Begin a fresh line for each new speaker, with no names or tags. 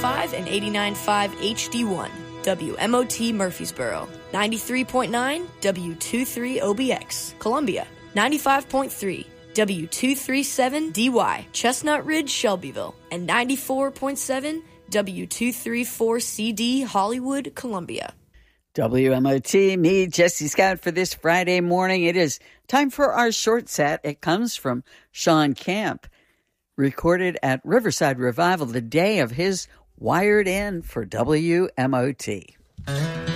89.5 and 89.5 HD1. WMOT Murfreesboro. 93.9 W23OBX, Columbia. 95.3 W237DY, Chestnut Ridge, Shelbyville. And 94.7 W234CD, Hollywood, Columbia.
WMOT, me, Jesse Scott, for this Friday morning. It is time for our short set. It comes from Sean Camp, recorded at Riverside Revival the day of his Wired In for WMOT.